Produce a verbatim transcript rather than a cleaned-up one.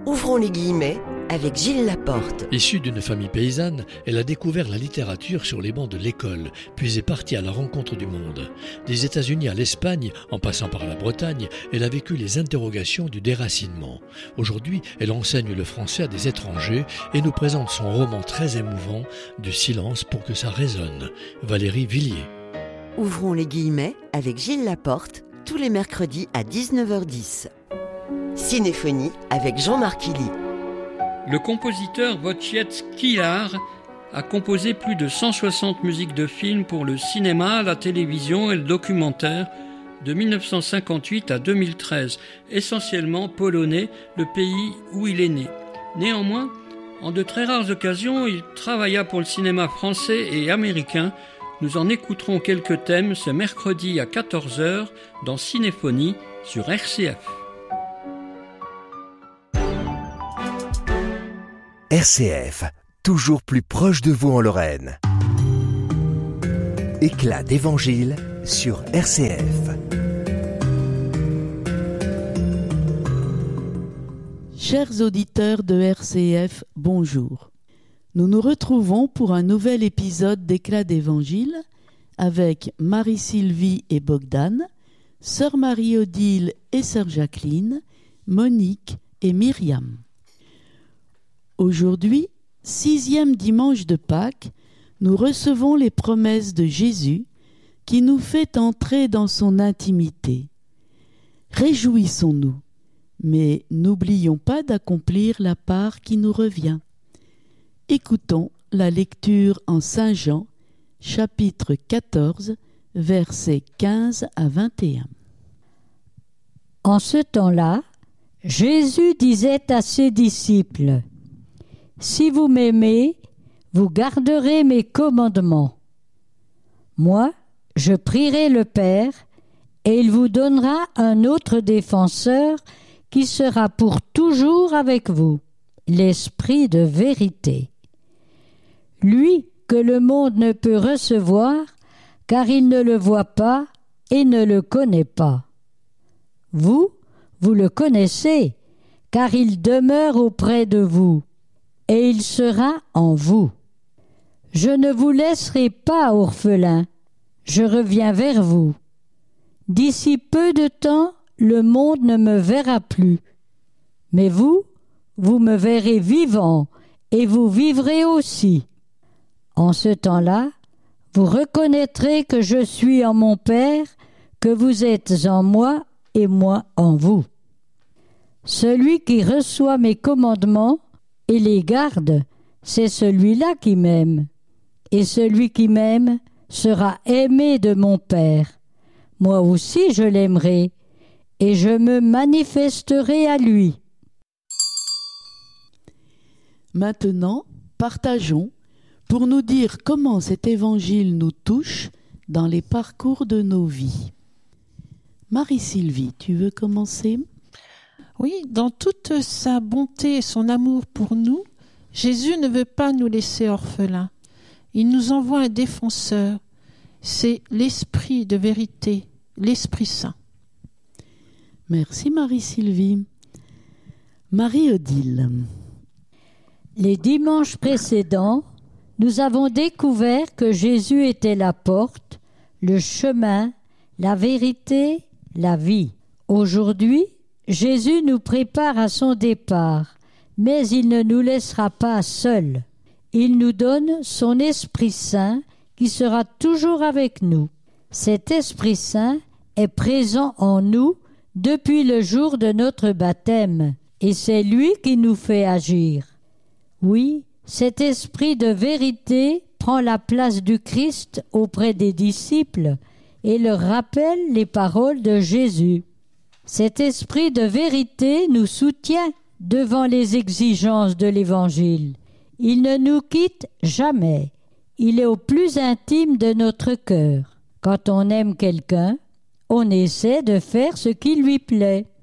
Ouvrons les guillemets avec Gilles Laporte. Issue d'une famille paysanne, elle a découvert la littérature sur les bancs de l'école, puis est partie à la rencontre du monde. Des États-Unis à l'Espagne, en passant par la Bretagne, elle a vécu les interrogations du déracinement. Aujourd'hui, elle enseigne le français à des étrangers et nous présente son roman très émouvant, Du silence pour que ça résonne. Valérie Villiers. Ouvrons les guillemets avec Gilles Laporte, tous les mercredis à dix-neuf heures dix. Cinéphonie avec Jean-Marc Illy. Le compositeur Wojciech Kilar a composé plus de cent soixante musiques de films pour le cinéma, la télévision et le documentaire de mille neuf cent cinquante-huit à deux mille treize, essentiellement polonais, le pays où il est né. Néanmoins, en de très rares occasions, il travailla pour le cinéma français et américain. Nous en écouterons quelques thèmes ce mercredi à quatorze heures dans Cinéphonie sur R C F. R C F, toujours plus proche de vous en Lorraine. Éclat d'évangile sur R C F. Chers auditeurs de R C F, bonjour. Nous nous retrouvons pour un nouvel épisode d'Éclat d'évangile avec Marie-Sylvie et Bogdan, Sœur Marie-Odile et Sœur Jacqueline, Monique et Myriam. Aujourd'hui, sixième dimanche de Pâques, nous recevons les promesses de Jésus qui nous fait entrer dans son intimité. Réjouissons-nous, mais n'oublions pas d'accomplir la part qui nous revient. Écoutons la lecture en Saint Jean, chapitre quatorze, versets quinze à vingt et un. En ce temps-là, Jésus disait à ses disciples : « Si vous m'aimez, vous garderez mes commandements. Moi, je prierai le Père, et il vous donnera un autre défenseur qui sera pour toujours avec vous, l'Esprit de vérité. Lui que le monde ne peut recevoir, car il ne le voit pas et ne le connaît pas. Vous, vous le connaissez, car il demeure auprès de vous, et il sera en vous. Je ne vous laisserai pas orphelins, je reviens vers vous. D'ici peu de temps, le monde ne me verra plus. Mais vous, vous me verrez vivant, et vous vivrez aussi. En ce temps-là, vous reconnaîtrez que je suis en mon Père, que vous êtes en moi et moi en vous. Celui qui reçoit mes commandements et les garde, c'est celui-là qui m'aime. Et celui qui m'aime sera aimé de mon Père. Moi aussi je l'aimerai, et je me manifesterai à lui. Maintenant, partageons pour nous dire comment cet évangile nous touche dans les parcours de nos vies. Marie-Sylvie, tu veux commencer ? Oui, dans toute sa bonté et son amour pour nous, Jésus ne veut pas nous laisser orphelins. Il nous envoie un défenseur. C'est l'Esprit de vérité, l'Esprit Saint. Merci Marie-Sylvie. Marie-Odile. Les dimanches précédents, nous avons découvert que Jésus était la porte, le chemin, la vérité, la vie. Aujourd'hui, Jésus nous prépare à son départ, mais il ne nous laissera pas seuls. Il nous donne son Esprit Saint qui sera toujours avec nous. Cet Esprit Saint est présent en nous depuis le jour de notre baptême, et c'est lui qui nous fait agir. Oui, cet esprit de vérité prend la place du Christ auprès des disciples et leur rappelle les paroles de Jésus. Cet esprit de vérité nous soutient devant les exigences de l'Évangile. Il ne nous quitte jamais. Il est au plus intime de notre cœur. Quand on aime quelqu'un, on essaie de faire ce qui lui plaît.